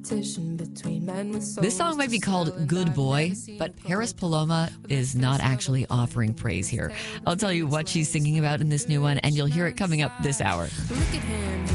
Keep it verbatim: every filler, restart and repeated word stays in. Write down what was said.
This song might be called Good Boy, but Paris Paloma is not actually offering praise here. I'll tell you what she's singing about in this new one, and you'll hear it coming up this hour. Look at him.